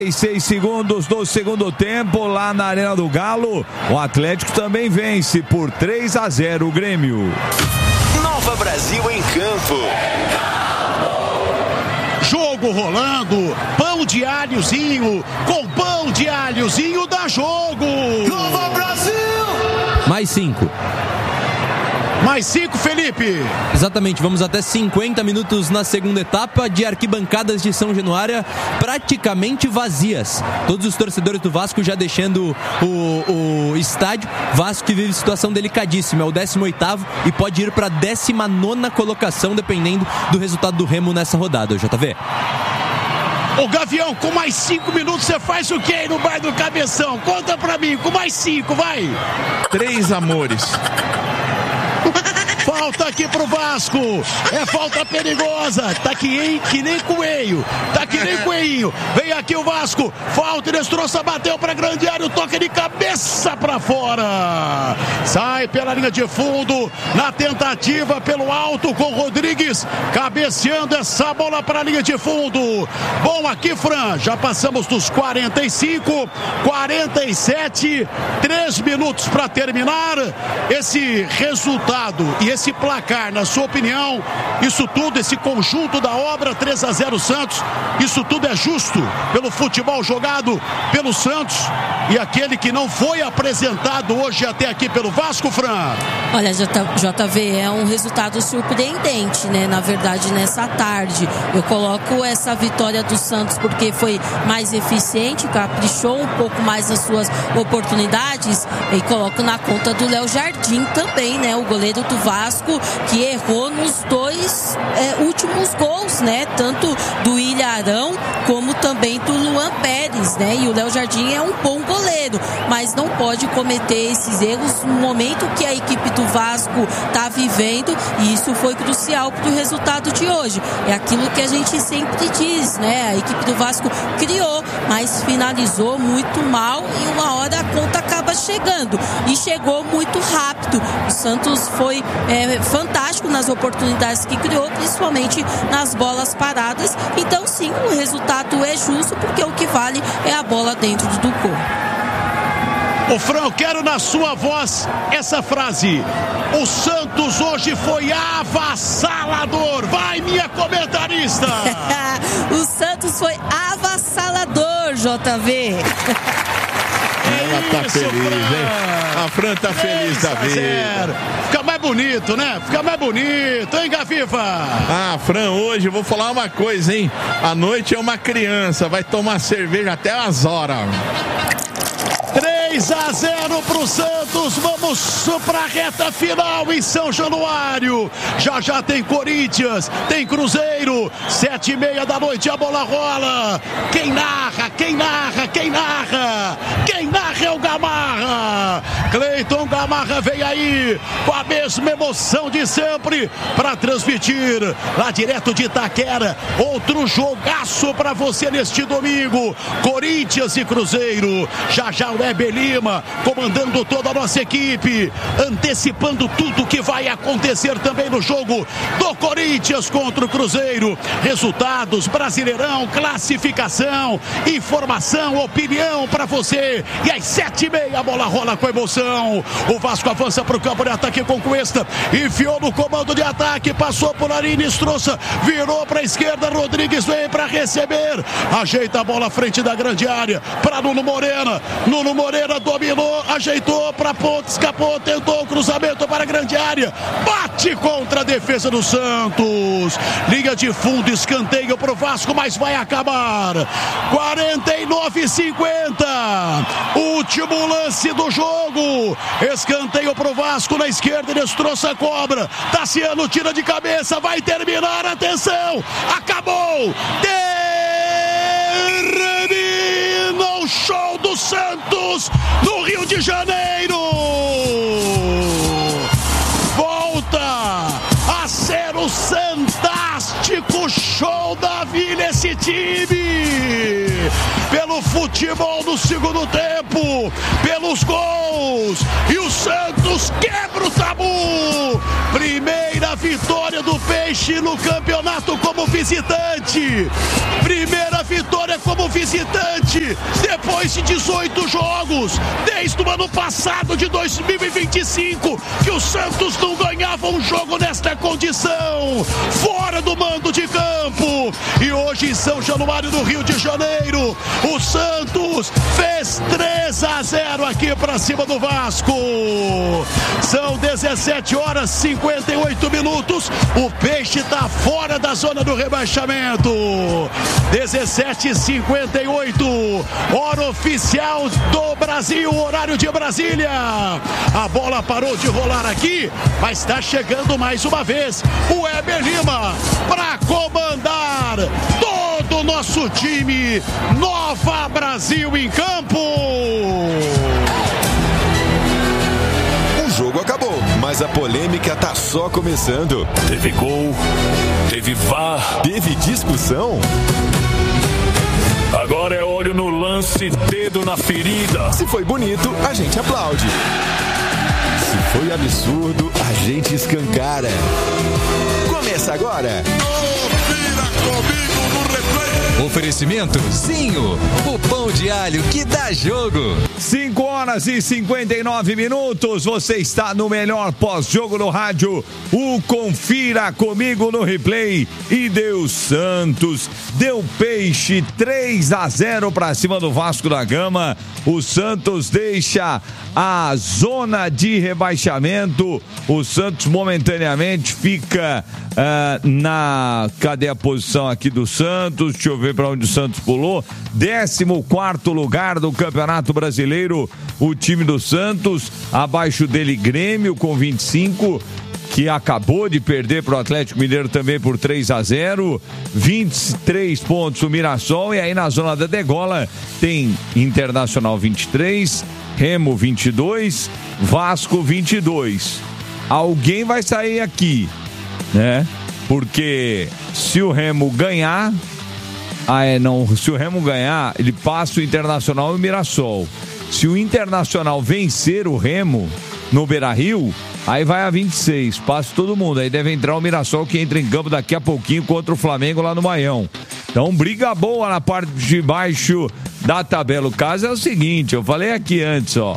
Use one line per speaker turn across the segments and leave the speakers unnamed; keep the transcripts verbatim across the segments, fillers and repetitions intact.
Seis segundos do segundo tempo lá na Arena do Galo. O Atlético também vence por três a zero o Grêmio.
Nova Brasil em campo.
Jogo rolando, pão de alhozinho, com pão de alhozinho dá jogo.
Nova Brasil!
Mais cinco.
Mais cinco, Felipe.
Exatamente, vamos até cinquenta minutos na segunda etapa de arquibancadas de São Januário praticamente vazias. Todos os torcedores do Vasco já deixando o, o estádio. Vasco que vive situação delicadíssima, é o décimo oitavo e pode ir para a décima nona colocação dependendo do resultado do Remo nessa rodada, J V.
Ô Gavião, com mais cinco minutos você faz o que aí no bar do Cabeção? Conta pra mim, com mais cinco, vai.
Três amores.
Falta aqui pro Vasco, é falta perigosa, tá que, que nem coelho, tá que nem coelhinho, vem aqui o Vasco, falta, Inestrosa bateu pra grande área, o toque de cabeça pra fora, sai pela linha de fundo, na tentativa pelo alto com Rodrigues, cabeceando essa bola pra linha de fundo. Bom, aqui Fran, já passamos dos quarenta e cinco, quarenta e sete, três minutos pra terminar, esse resultado e esse placar, na sua opinião, isso tudo, esse conjunto da obra, três a zero Santos, isso tudo é justo pelo futebol jogado pelo Santos e aquele que não foi apresentado hoje até aqui pelo Vasco, Fran?
Olha, J V, é um resultado surpreendente, né? Na verdade, nessa tarde, eu coloco essa vitória do Santos porque foi mais eficiente, caprichou um pouco mais nas suas oportunidades e coloco na conta do Léo Jardim também, né? O goleiro do Vasco, que errou nos dois é, últimos gols, né? Tanto do Ilharão como também do Luan Pérez, né? E o Léo Jardim é um bom goleiro, mas não pode cometer esses erros no momento que a equipe do Vasco está vivendo, e isso foi crucial para o resultado de hoje. É aquilo que a gente sempre diz, né? A equipe do Vasco criou, mas finalizou muito mal e uma hora a conta acaba chegando, e chegou muito rápido. O Santos foi é, fantástico nas oportunidades que criou, principalmente nas bolas paradas. Então sim, o resultado é justo, porque o que vale é a bola dentro do gol.
Ô Fran, eu quero na sua voz essa frase: o Santos hoje foi avassalador. Vai, minha comentarista.
O Santos foi avassalador, J V.
Ela tá
isso,
feliz,
Fran.
hein? A Fran tá feliz da vida.
Fica mais bonito, né? Fica mais bonito, hein, Gaviva?
Ah, Fran, hoje eu vou falar uma coisa, hein? A noite é uma criança, vai tomar cerveja até as horas.
três a zero pro Santos, vamos pra reta final em São Januário. Já já tem Corinthians, tem Cruzeiro, sete e meia da noite a bola rola. Quem narra, quem narra, quem narra? Quem narra é o Gamarra. Cleiton Gamarra vem aí com a mesma emoção de sempre para transmitir lá direto de Itaquera. Outro jogaço para você neste domingo. Corinthians e Cruzeiro. Já já o Heber Lima comandando toda a nossa equipe, antecipando tudo que vai acontecer também no jogo do Corinthians contra o Cruzeiro. Resultados, Brasileirão, classificação, informação, opinião para você. E às sete e meia a bola rola com emoção. O Vasco avança para o campo de ataque com Cuesta, enfiou no comando de ataque, passou por ali, Inestrosa, virou para a esquerda, Rodrigues vem para receber, ajeita a bola à frente da grande área para Nuno Moreira. Nuno Moreira dominou, ajeitou para ponta, escapou, tentou o cruzamento para a grande área, bate contra a defesa do Santos. Linha de fundo, escanteio para o Vasco, mas vai acabar. quarenta e nove a cinquenta. Último lance do jogo. Escanteio para o Vasco na esquerda, Inestrosa cobra. Tassiano tira de cabeça, vai terminar. Atenção, acabou. Termina o show do Santos no Rio de Janeiro. Volta a ser o fantástico show da Vila esse time. Pelo futebol no segundo tempo, pelos gols, e o Santos quebra o tabu. Primeira vitória do Peixe no campeonato como visitante. Primeira vitória como visitante depois de dezoito jogos, desde o ano passado de dois mil e vinte e cinco, que o Santos não ganhava um jogo nesta condição, fora do mando de campo. E hoje em São Januário, no Rio de Janeiro, o Santos fez três a zero aqui para cima do Vasco. São dezessete horas e cinquenta e oito minutos. O Peixe está fora da zona do rebaixamento. dezessete e cinquenta e oito, hora oficial do Brasil, horário de Brasília. A bola parou de rolar aqui, mas está chegando mais uma vez o Weber Lima para comandar todo o nosso time. Nova Brasil em campo.
O jogo acabou, mas a polêmica tá só começando.
Teve gol, teve V A R,
teve discussão.
Agora é olho no lance, dedo na ferida.
Se foi bonito, a gente aplaude. Se foi absurdo, a gente escancara. Começa agora.
Confira comigo no replay.
Oferecimento Zinho, o pão de alho que dá jogo.
cinco horas e cinquenta e nove minutos. Você está no melhor pós-jogo no rádio. O Confira Comigo no replay. E deu Santos, deu Peixe, três a zero para cima do Vasco da Gama. O Santos deixa a zona de rebaixamento. O Santos momentaneamente fica uh, na... Cadê a posição aqui do Santos? Deixa eu ver para onde o Santos pulou. décimo quarto lugar do Campeonato Brasileiro. O time do Santos, abaixo dele Grêmio com vinte e cinco, que acabou de perder para o Atlético Mineiro também por três a zero, vinte e três pontos o Mirassol. E aí na zona da degola tem Internacional vinte e três, Remo vinte e dois, Vasco vinte e dois. Alguém vai sair aqui, né? Porque se o Remo ganhar, ah é não, se o Remo ganhar, ele passa o Internacional e o Mirassol. Se o Internacional vencer o Remo no Beira-Rio, aí vai a vinte e seis, passa todo mundo. Aí deve entrar o Mirassol, que entra em campo daqui a pouquinho contra o Flamengo lá no Maião. Então, briga boa na parte de baixo da tabela. O caso é o seguinte, eu falei aqui antes, ó.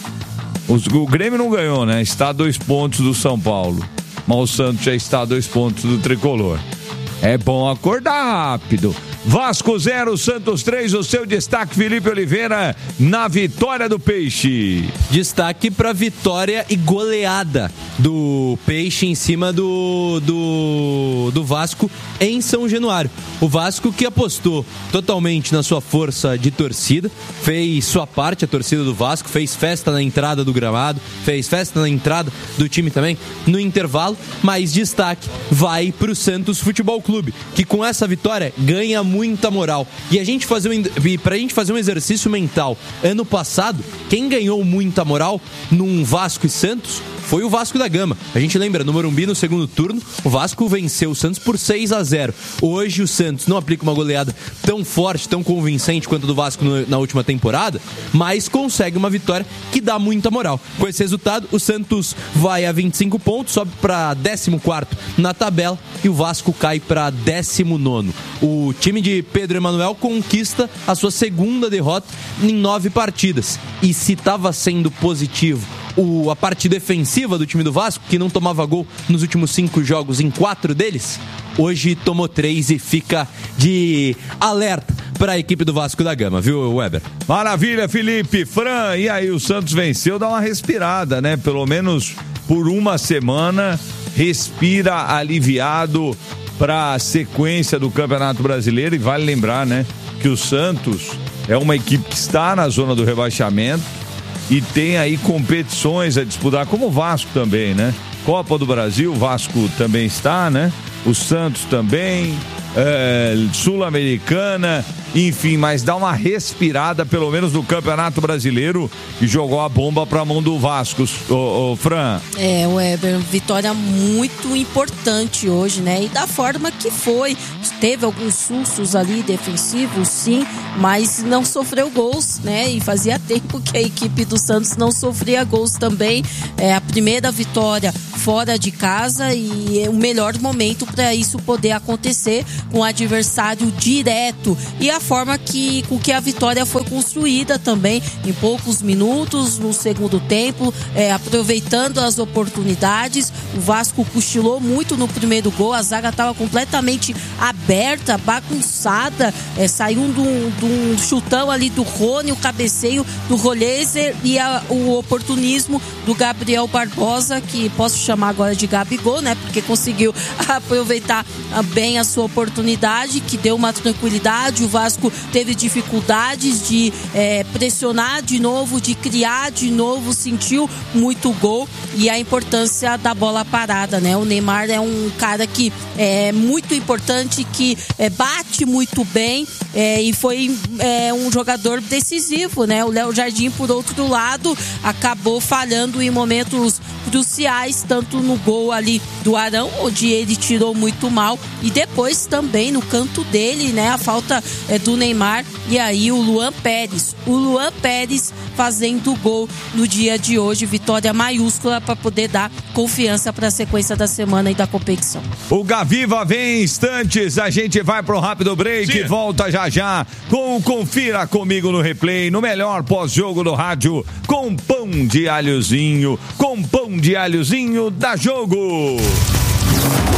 Os, o Grêmio não ganhou, né? Está a dois pontos do São Paulo. Mas o Santos já está a dois pontos do Tricolor. É bom acordar rápido. Vasco zero, Santos três, o seu destaque, Felipe Oliveira, na vitória do Peixe.
Destaque para vitória e goleada do Peixe em cima do, do, do Vasco em São Januário. O Vasco que apostou totalmente na sua força de torcida, fez sua parte, a torcida do Vasco, fez festa na entrada do gramado, fez festa na entrada do time também, no intervalo, mas destaque vai para o Santos Futebol Clube, que com essa vitória ganha muita moral. E a gente fazer um, pra gente fazer um exercício mental, ano passado, quem ganhou muita moral num Vasco e Santos foi o Vasco da Gama. A gente lembra, no Morumbi, no segundo turno, o Vasco venceu o Santos por seis a zero. Hoje o Santos não aplica uma goleada tão forte, tão convincente quanto a do Vasco no, na última temporada, mas consegue uma vitória que dá muita moral. Com esse resultado, o Santos vai a vinte e cinco pontos, sobe para décimo quarto na tabela e o Vasco cai para décimo nono. O time de Pedro Emanuel conquista a sua segunda derrota em nove partidas. E se estava sendo positivo o, a parte defensiva do time do Vasco, que não tomava gol nos últimos cinco jogos em quatro deles, hoje tomou três e fica de alerta para a equipe do Vasco da Gama, viu, Weber?
Maravilha, Felipe. Fran, e aí o Santos venceu, dá uma respirada, né? Pelo menos por uma semana, respira aliviado para a sequência do Campeonato Brasileiro. E vale lembrar, né, que o Santos é uma equipe que está na zona do rebaixamento e tem aí competições a disputar, como o Vasco também, né? Copa do Brasil, o Vasco também está, né? O Santos também, é, sul-americana, enfim, mas dá uma respirada, pelo menos no Campeonato Brasileiro, e jogou a bomba pra mão do Vasco, ô, ô Fran.
É, Weber, vitória muito importante hoje, né? E da forma que foi. Teve alguns sustos ali defensivos, sim, mas não sofreu gols, né? E fazia tempo que a equipe do Santos não sofria gols também. É a primeira vitória fora de casa e é o melhor momento para isso poder acontecer com o adversário direto. E a forma que, com que a vitória foi construída também em poucos minutos no segundo tempo, é, aproveitando as oportunidades. O Vasco cochilou muito no primeiro gol, a zaga estava completamente aberta, bagunçada, é, saiu de um, de um chutão ali do Rony, o cabeceio do Rolezer e a, o oportunismo do Gabriel Barbosa, que posso chamar agora de Gabigol, né? Porque conseguiu aproveitar bem a sua oportunidade, que deu uma tranquilidade. O Vasco teve dificuldades de é, pressionar de novo, de criar de novo, sentiu muito gol e a importância da bola parada, né? O Neymar é um cara que é muito importante, que é, bate muito bem é, e foi é, um jogador decisivo, né? O Léo Jardim, por outro lado, acabou falhando em momentos cruciais, tanto no gol ali do Arão, onde ele tirou muito mal, e depois também no canto dele, né? A falta é, do Neymar, e aí o Luan Pérez. O Luan Pérez fazendo gol no dia de hoje, vitória maiúscula para poder dar confiança para a sequência da semana e da competição.
O Gaviva vem em instantes, a gente vai pro rápido break e volta já já com o Confira Comigo no Replay, no melhor pós-jogo do rádio, com pão de alhozinho, com pão de alhozinho da Jogo.